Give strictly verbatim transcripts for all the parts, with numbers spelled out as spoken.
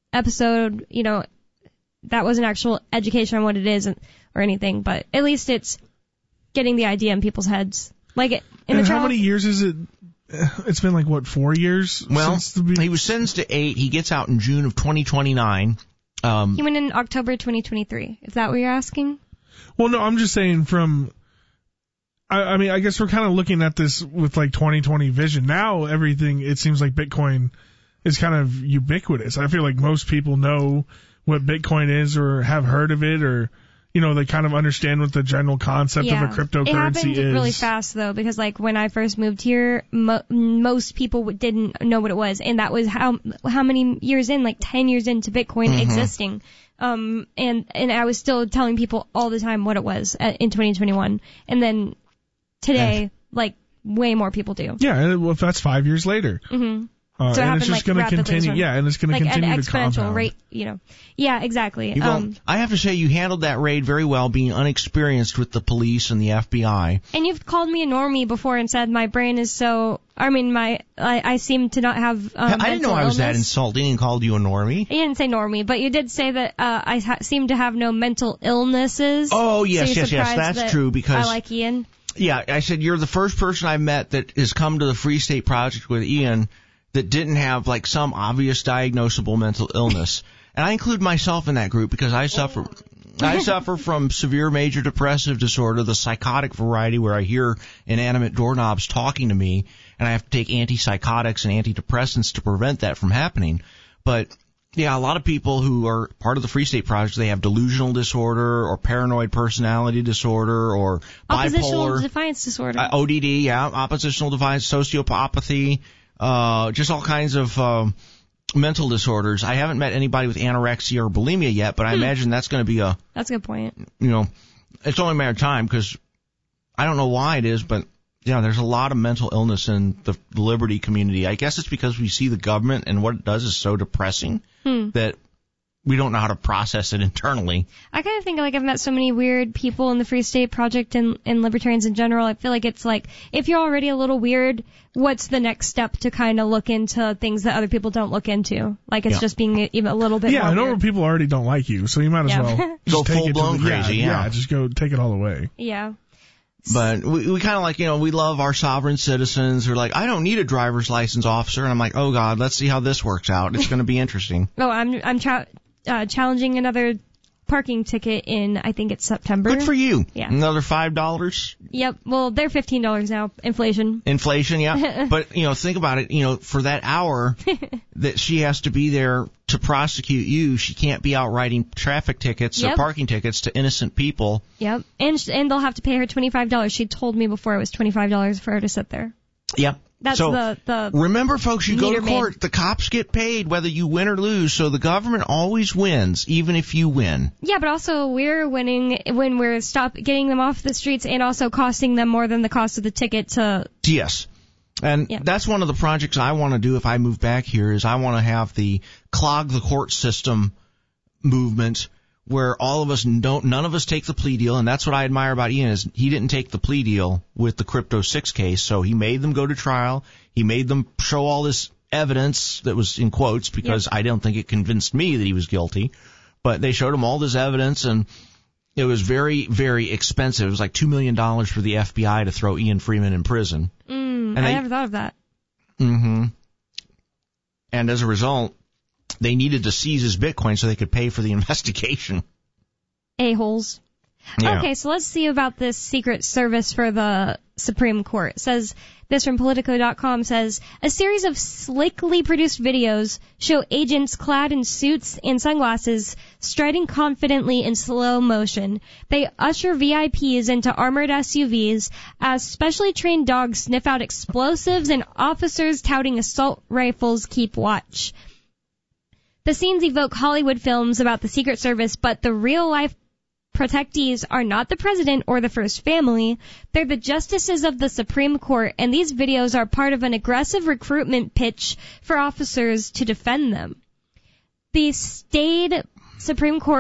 episode, you know, that wasn't actual education on what it is or anything, but at least it's getting the idea in people's heads. Like, in and the how trial, many years is it? It's been like, what, four years? Well, since the be- he was sentenced to eight. He gets out in June of twenty twenty-nine. Um, he went in October twenty twenty-three. Is that what you're asking? Well, no, I'm just saying from, I, I mean, I guess we're kind of looking at this with like twenty twenty vision. Now everything, it seems like Bitcoin is kind of ubiquitous. I feel like most people know what Bitcoin is or have heard of it, or, you know, they kind of understand what the general concept Yeah. of a cryptocurrency It happened is. really fast, though, because, like, when I first moved here, mo- most people w- didn't know what it was, and that was how how many years in, like ten years into Bitcoin Mm-hmm. existing. Um, and, and I was still telling people all the time what it was at, in twenty twenty-one. And then today, And- like, way more people do. Yeah, and well, if that's five years later. Mm-hmm. Uh, So it and happened, it's just like, going to rapidly, continue. sort of. Yeah, and it's going to Like, an continue to exponential compound. rate, you know. Yeah, exactly. Well, Um, I have to say you handled that raid very well, being unexperienced with the police and the F B I. and you've called me a normie before and said my brain is so, I mean, my, I, I seem to not have, um, I didn't know I was that illness. insulting and called you a normie. You didn't say normie, but you did say that uh, I ha- seem to have no mental illnesses. Oh, yes, so you're yes, yes, surprised that's that true, because- I like Ian. Yeah, I said you're the first person I've met that has come to the Free State Project with Ian that didn't have, like, some obvious diagnosable mental illness. And I include myself in that group because I suffer I suffer from severe major depressive disorder, the psychotic variety where I hear inanimate doorknobs talking to me, and I have to take antipsychotics and antidepressants to prevent that from happening. But, yeah, a lot of people who are part of the Free State Project, they have delusional disorder or paranoid personality disorder or Oppositional bipolar. defiance disorder. Uh, O D D, yeah, oppositional defiance, sociopathy, uh, just all kinds of um, mental disorders. I haven't met anybody with anorexia or bulimia yet, but I Hmm. imagine that's going to be a, That's a good point. you know, it's only a matter of time because I don't know why it is, but yeah, there's a lot of mental illness in the Liberty community. I guess it's because we see the government and what it does is so depressing Hmm. that we don't know how to process it internally. I kind of think like I've met so many weird people in the Free State Project and, and libertarians in general. I feel like it's like, if you're already a little weird, what's the next step to kind of look into things that other people don't look into? Like it's Yeah. just being even a little bit Yeah, more I know weird. people already don't like you, so you might as Yeah. well Go just take it to full-blown the, crazy, yeah, yeah. yeah, just go take it all away. Yeah. But we, we kind of like, you know, we love our sovereign citizens who are like, I don't need a driver's license, officer. And I'm like, oh, God, let's see how this works out. It's going to be interesting. Oh, I'm I'm tra- uh, challenging another parking ticket in, I think it's September. Good for you. Yeah. Another five dollars. Yep. Well, they're fifteen dollars now. Inflation. Inflation, yeah. But, you know, think about it. You know, for that hour that she has to be there to prosecute you, she can't be out writing traffic tickets Yep. or parking tickets to innocent people. Yep. And sh- and they'll have to pay her twenty-five dollars. She told me before it was twenty-five dollars for her to sit there. Yep. That's so, the, the remember, folks, you go to meter maid. court, the cops get paid whether you win or lose, so the government always wins, even if you win. Yeah, but also we're winning when we're stop getting them off the streets and also costing them more than the cost of the ticket to. Yes. And Yeah. that's one of the projects I want to do if I move back here is I want to have the clog the court system movement where all of us don't, none of us take the plea deal. And that's what I admire about Ian is he didn't take the plea deal with the Crypto six case. So he made them go to trial. He made them show all this evidence that was in quotes because Yep. I don't think it convinced me that he was guilty, but they showed him all this evidence and it was very, very expensive. It was like two million dollars for the F B I to throw Ian Freeman in prison. Mm, And I they- never thought of that. Mm-hmm. And as a result, they needed to seize his Bitcoin so they could pay for the investigation. A-holes. Yeah. Okay, so let's see about this Secret Service for the Supreme Court. It says, this from Politico dot com says, a series of slickly produced videos show agents clad in suits and sunglasses striding confidently in slow motion. They usher V I Ps into armored S U Vs as specially trained dogs sniff out explosives and officers touting assault rifles keep watch. The scenes evoke Hollywood films about the Secret Service, but the real-life protectees are not the president or the first family. They're the justices of the Supreme Court, and these videos are part of an aggressive recruitment pitch for officers to defend them. The staid Supreme Court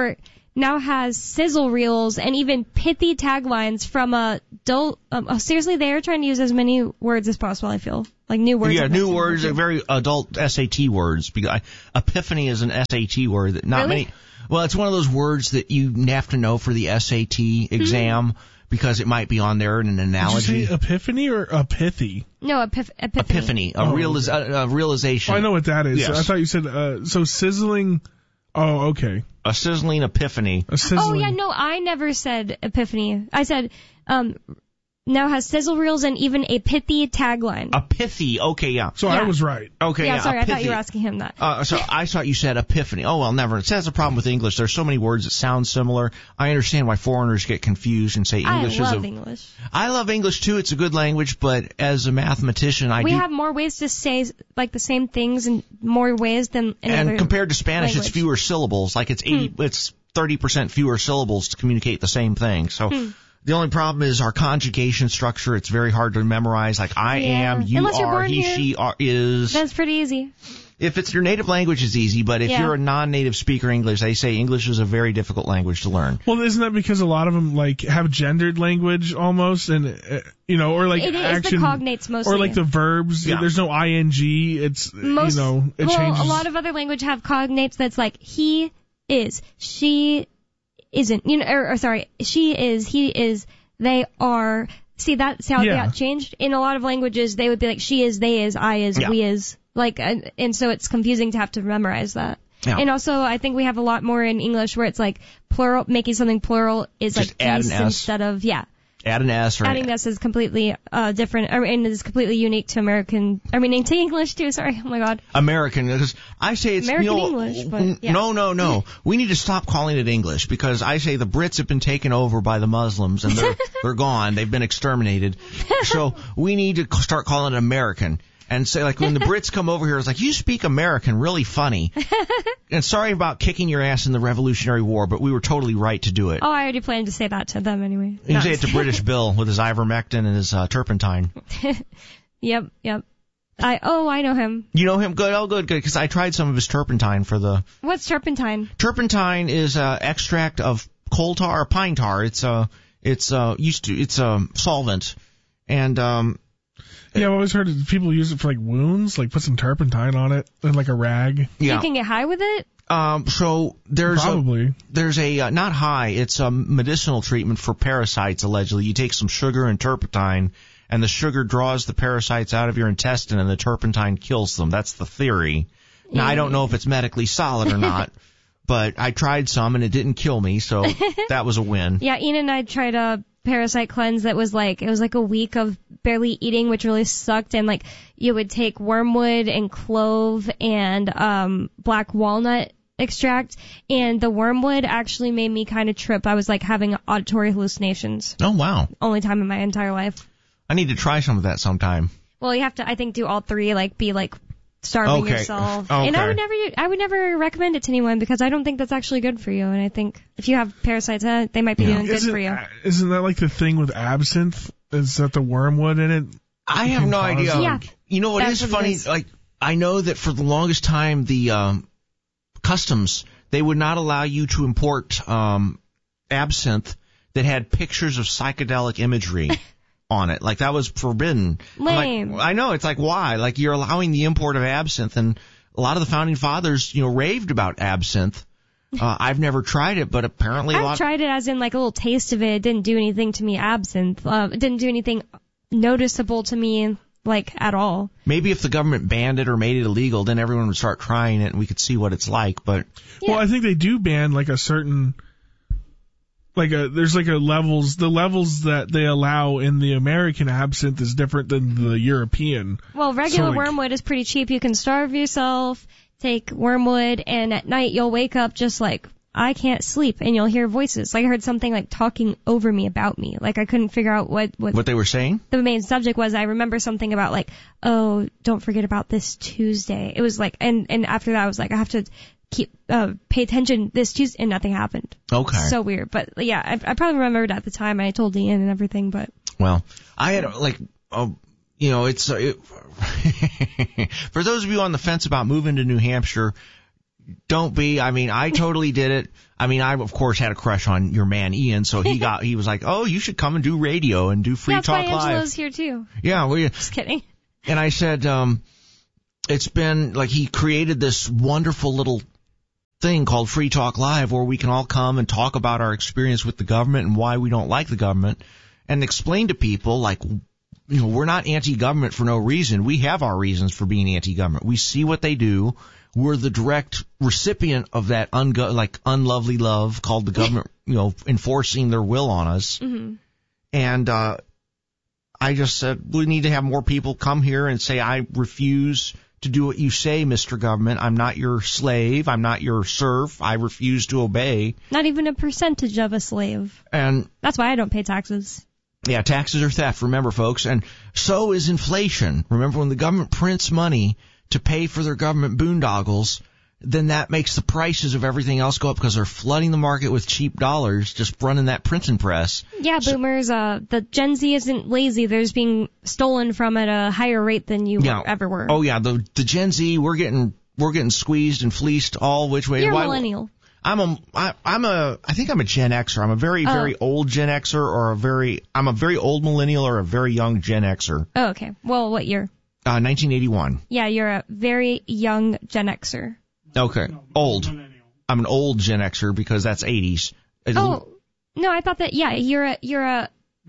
now has sizzle reels and even pithy taglines from a dull. Um, oh, seriously, they are trying to use as many words as possible. I feel like new words. Yeah, like new that. words, are very adult S A T words. Because I, epiphany is an S A T word that not Really? many. Well, it's one of those words that you have to know for the S A T exam because it might be on there in an Did analogy. you say epiphany or epithy? No, epiph- epiphany. Epiphany, a, Oh, realis- a, a realization. Oh, I know what that is. Yes. I thought you said uh, so sizzling. Oh, okay. A sizzling epiphany. A sizzling. Oh yeah, no, I never said epiphany. I said um now has sizzle reels and even a pithy tagline. A pithy. Okay, yeah. So I Yeah. was right. Okay, yeah, yeah. sorry, a I thought pithy. you were asking him that. Uh, so I thought you said epiphany. Oh, well, never. That's a problem with English. There's so many words that sound similar. I understand why foreigners get confused and say English I is love a... English. I love English too. It's a good language, but as a mathematician, I We do... have more ways to say like the same things in more ways than any and other compared to Spanish, language. it's fewer syllables. Like it's eighty, Hmm. it's thirty percent fewer syllables to communicate the same thing. So Hmm. the only problem is our conjugation structure. It's very hard to memorize. Like I Yeah. am, you Unless you're are, born he, here. she are, is. That's pretty easy. If it's your native language, it's easy. But if Yeah. you're a non-native speaker English, they say English is a very difficult language to learn. Well, isn't that because a lot of them like have gendered language almost, and uh, you know, or like It is action, the cognates mostly. or like the verbs. Yeah. There's no ing. It's Most, you know, it well, changes. a lot of other language have cognates that's like he is, she isn't, you know, or, or sorry, she is, he is, they are. See, that's how Yeah. it got changed. In a lot of languages, they would be like she is, they is, I is, Yeah. we is. Like, and, and so it's confusing to have to memorize that. Yeah. And also, I think we have a lot more in English where it's like plural, making something plural is Just like add geese an S. instead of, yeah. Add an S or Adding this is completely uh, different, or, and is completely unique to American, I mean, to English too, sorry, oh my god. American, because I say it's American you know, English, but, n- yeah. no, no, no. We need to stop calling it English because I say the Brits have been taken over by the Muslims and they're they're gone. They've been exterminated. So we need to c- start calling it American and say like when the Brits come over here, it's like you speak American, really funny. And sorry about kicking your ass in the Revolutionary War, but we were totally right to do it. Oh, I already planned to say that to them anyway. You No. say it to British Bill with his ivermectin and his uh, turpentine. Yep, yep. I oh, I know him. You know him? Good. Oh, good, good. Because I tried some of his turpentine for the. What's turpentine? Turpentine is uh, extract of coal tar or pine tar. It's uh, it's uh, used to it's a solvent, and um, yeah, I've always heard that people use it for like wounds, like put some turpentine on it and like a rag. yeah. You can get high with it? Um, so there's a, Probably. there's a uh, not high. It's a medicinal treatment for parasites. Allegedly, you take some sugar and turpentine, and the sugar draws the parasites out of your intestine, and the turpentine kills them. That's the theory. Now I don't know if it's medically solid or not, but I tried some and it didn't kill me, so that was a win. Yeah, Ian and I tried a parasite cleanse that was like, it was like a week of barely eating, which really sucked, and like, you would take wormwood and clove and, um, black walnut extract, and the wormwood actually made me kind of trip. I was like having auditory hallucinations. Oh wow! Only time in my entire life. I need to try some of that sometime. Well, you have to, I think, do all three, like, be like starving Okay. yourself. Okay. And I would never, I would never recommend it to anyone because I don't think that's actually good for you. And I think if you have parasites, eh, they might be Yeah. doing good Isn't, for you. isn't that like the thing with absinthe? Is that the wormwood in it? I have can no cause, idea. Yeah. You know what That's is what it funny? is. Like I know that for the longest time the um, customs they would not allow you to import um, absinthe that had pictures of psychedelic imagery on it. Like that was forbidden. I'm Lame. Like, I know. It's like why? Like you're allowing the import of absinthe, and a lot of the founding fathers, you know, raved about absinthe. Uh, I've never tried it, but apparently a I've lot. tried it as in like a little taste of it. It didn't do anything to me. Absinthe. Uh, it didn't do anything noticeable to me, like at all. Maybe if the government banned it or made it illegal, then everyone would start trying it and we could see what it's like. But Yeah. Well, I think they do ban like a certain, like a there's like a levels. The levels that they allow in the American absinthe is different than the European. Well, regular So, like- wormwood is pretty cheap. You can starve yourself, take wormwood, and at night you'll wake up just like, I can't sleep, and you'll hear voices. Like I heard something like talking over me about me. Like I couldn't figure out what, what what they were saying? the main subject was. I remember something about like, oh, don't forget about this Tuesday. It was like, and, and after that I was like, I have to keep, uh, pay attention this Tuesday, and nothing happened. Okay. So weird. But yeah, I, I probably remembered at the time, and I told Ian and everything, but. Well, I had like, uh, you know, it's uh, it, for those of you on the fence about moving to New Hampshire, Don't be. I mean, I totally did it. I mean, I, of course, had a crush on your man, Ian, so he got, he was like, oh, you should come and do radio and do Free yeah, Talk Live. Angelo's here, too. Yeah, well, yeah. Just kidding. And I said, um, it's been, like, he created this wonderful little thing called Free Talk Live where we can all come and talk about our experience with the government and why we don't like the government and explain to people, like, you know, we're not anti-government for no reason. We have our reasons for being anti-government. We see what they do. We're the direct recipient of that ungo- like unlovely love called the government, you know, enforcing their will on us. Mm-hmm. And uh I just said we need to have more people come here and say, I refuse to do what you say, Mister Government. I'm not your slave. I'm not your serf. I refuse to obey. Not even a percentage of a slave. And that's why I don't pay taxes. Yeah, taxes are theft, remember, folks. And so is inflation. Remember, when the government prints money to pay for their government boondoggles, then that makes the prices of everything else go up because they're flooding the market with cheap dollars, just running that printing press. Yeah, so, boomers, uh, the Gen Z isn't lazy. They're just being stolen from at a higher rate than you yeah, ever were. Oh, yeah, the the Gen Z, we're getting we're getting squeezed and fleeced all which way. You're Why, a millennial. I'm a, I, I'm a, I think I'm a Gen Xer. I'm a very, oh. very old Gen Xer or a very, I'm a very old millennial or a very young Gen Xer. Oh, okay. Well, what year? Uh, nineteen eighty-one. Yeah, you're a very young Gen Xer. Okay. Old. I'm an old Gen Xer because that's eighties. Oh, no, I thought that, yeah, you're a, you're a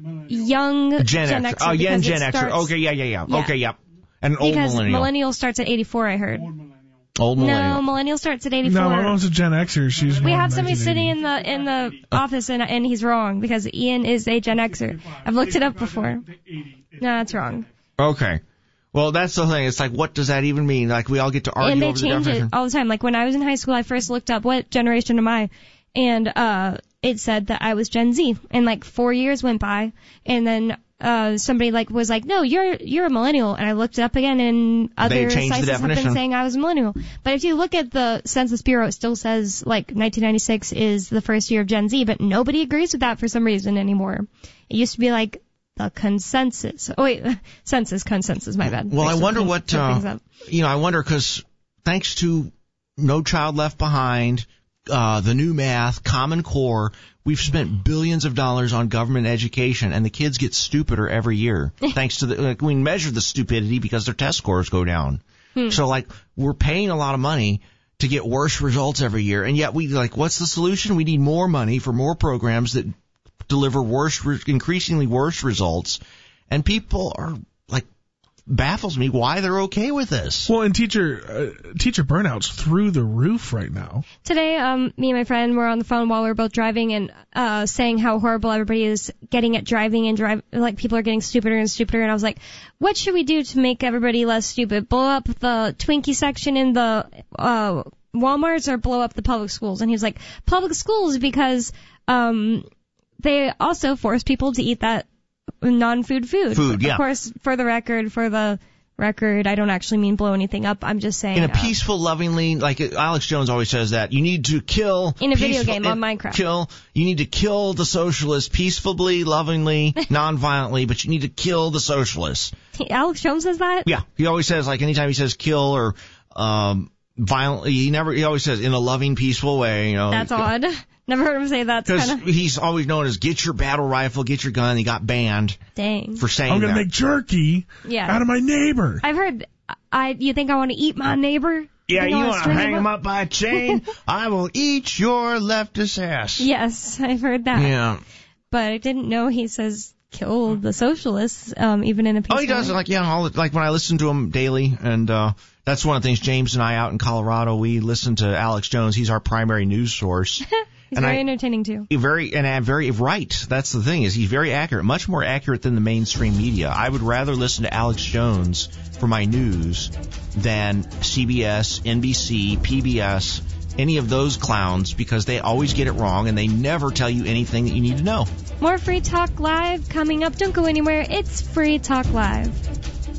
young Gen, Gen Xer. Xer. Oh, young Gen starts, Xer. Okay, yeah, yeah, yeah. yeah. Okay, yeah. And old because millennial. millennial starts at eighty-four, I heard. Old millennial. No, millennial starts at eighty-four. No, my mom's a Gen Xer. She's we have somebody sitting in the in the office and and he's wrong because Ian is a Gen Xer. I've looked it up before. No, that's wrong. Okay. Well, that's the thing. It's like, what does that even mean? Like, we all get to argue and they over the change definition. it all the time. Like when I was in high school, I first looked up what generation am I, and uh, it said that I was Gen Z. And like four years went by, and then uh, somebody like was like, no, you're you're a millennial. And I looked it up again, and other sites have been saying I was a millennial. But if you look at the Census Bureau, it still says like nineteen ninety-six is the first year of Gen Z, but nobody agrees with that for some reason anymore. It used to be like the consensus. Oh, wait, census, consensus, my bad. Well, Thanks I wonder for what, uh, you know, I wonder because thanks to No Child Left Behind, uh, the new math, Common Core, we've spent billions of dollars on government education, and the kids get stupider every year. Thanks to the, like, we measure the stupidity because their test scores go down. Hmm. So, like, we're paying a lot of money to get worse results every year, and yet we, like, what's the solution? We need more money for more programs that deliver worse, increasingly worse results, and people are like, baffles me why they're okay with this. Well, and teacher uh, teacher burnout's through the roof right now. Today, um, me and my friend were on the phone while we were both driving and uh, saying how horrible everybody is getting at driving and drive. Like people are getting stupider and stupider. And I was like, what should we do to make everybody less stupid? Blow up the Twinkie section in the uh, Walmarts or blow up the public schools? And he was like, public schools because um. they also force people to eat that non-food food. Food, yeah. Of course, for the record, for the record, I don't actually mean blow anything up. I'm just saying. In a uh, peaceful, lovingly, like Alex Jones always says that, you need to kill. In a video peaceful, game on Minecraft. Kill. You need to kill the socialists peacefully, lovingly, non-violently, but you need to kill the socialists. Alex Jones says that? Yeah. He always says, like, anytime he says kill or, um, violently, he never, he always says in a loving, peaceful way, you know. That's odd. Never heard him say that. Because kinda... he's always known as get your battle rifle, get your gun. He got banned. Dang. For saying that. I'm going to make jerky yeah. out of my neighbor. I've heard, I, you think I want to eat my neighbor? Yeah, you, you want to hang him up? up by a chain? I will eat your leftist ass. Yes, I've heard that. Yeah. But I didn't know he says kill the socialists, um, even in a peaceful Oh, he does. way. Like, yeah, all, like when I listen to him daily, and uh that's one of the things James and I out in Colorado, we listen to Alex Jones. He's our primary news source. He's and very I, entertaining, too. Very, and I'm very right. That's the thing, is he's very accurate, much more accurate than the mainstream media. I would rather listen to Alex Jones for my news than C B S, N B C, P B S, any of those clowns, because they always get it wrong and they never tell you anything that you need to know. More Free Talk Live coming up. Don't go anywhere. It's Free Talk Live.